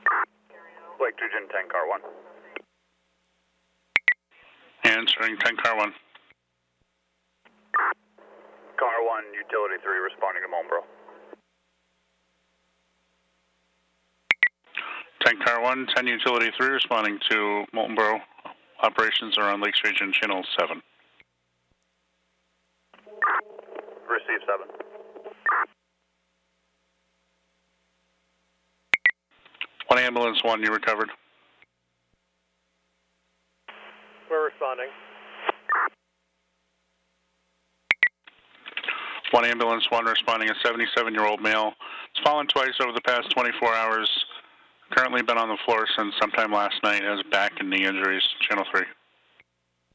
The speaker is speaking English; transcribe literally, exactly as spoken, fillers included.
Lake Region ten, car one. Answering ten, car one. Car one, utility three, responding to Mullenboro. ten, car one, ten, utility three, responding to Mullenboro. Operations are on Lakes Region Channel seven. Receive seven. One ambulance, one, you recovered. We're responding. One ambulance, one, responding, a seventy-seven-year-old male. It's fallen twice over the past twenty-four hours. Currently been on the floor since sometime last night, has back and knee injuries. Channel three.